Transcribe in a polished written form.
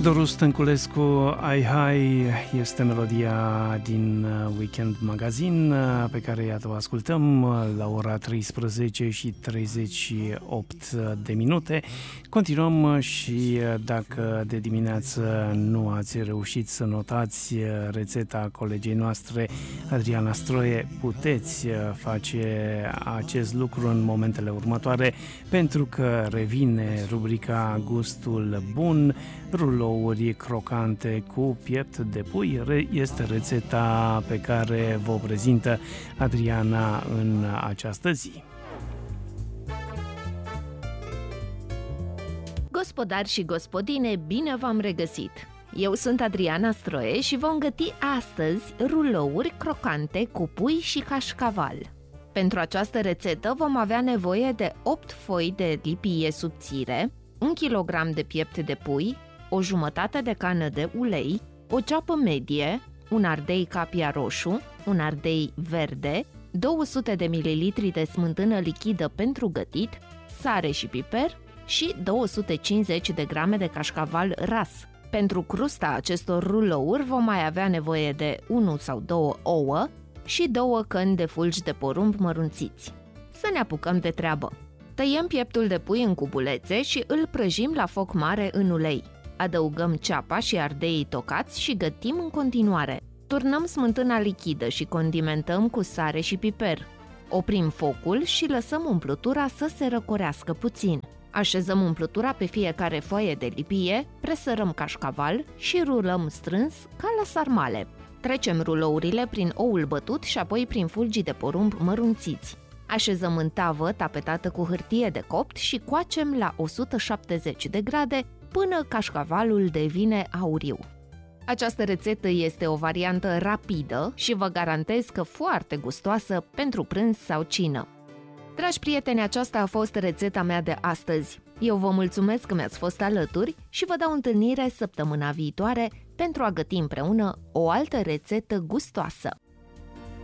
Doru Stănculescu, Ai Hai, este melodia din Weekend Magazine pe care, iată, o ascultăm la ora 13 și 38 de minute. Continuăm și dacă de dimineață nu ați reușit să notați rețeta colegei noastre, Adriana Stroie, puteți face acest lucru în momentele următoare, pentru că revine rubrica Gustul Bun, rulouri crocante cu piept de pui. Este rețeta pe care vă prezintă Adriana în această zi. Gospodari și gospodine, bine v-am regăsit! Eu sunt Adriana Stroie și vom găti astăzi rulouri crocante cu pui și cașcaval. Pentru această rețetă vom avea nevoie de 8 foi de lipie subțire, 1 kg de piept de pui, o jumătate de cană de ulei, o ceapă medie, un ardei capia roșu, un ardei verde, 200 de ml de smântână lichidă pentru gătit, sare și piper și 250 de grame de cașcaval ras. Pentru crusta acestor rulouri vom mai avea nevoie de 1 sau 2 ouă și 2 căni de fulgi de porumb mărunțiți. Să ne apucăm de treabă! Tăiem pieptul de pui în cubulețe și îl prăjim la foc mare în ulei. Adăugăm ceapa și ardeii tocați și gătim în continuare. Turnăm smântâna lichidă și condimentăm cu sare și piper. Oprim focul și lăsăm umplutura să se răcorească puțin. Așezăm umplutura pe fiecare foaie de lipie, presărăm cașcaval și rulăm strâns ca la sarmale. Trecem rulourile prin oul bătut și apoi prin fulgii de porumb mărunțiți. Așezăm în tavă tapetată cu hârtie de copt și coacem la 170 de grade până cașcavalul devine auriu. Această rețetă este o variantă rapidă și vă garantez că foarte gustoasă pentru prânz sau cină. Dragi prieteni, aceasta a fost rețeta mea de astăzi. Eu vă mulțumesc că mi-ați fost alături și vă dau întâlnire săptămâna viitoare pentru a găti împreună o altă rețetă gustoasă.